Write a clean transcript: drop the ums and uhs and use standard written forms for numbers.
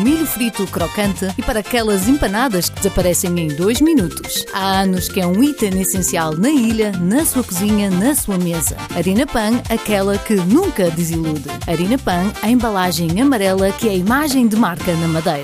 milho frito crocante e para aquelas empanadas que desaparecem em 2 minutos. Há anos que é um item essencial na ilha, na sua cozinha, na sua mesa. Harina Pan, aquela que nunca desilude. Harina Pan, a embalagem amarela que é a imagem de marca na Madeira.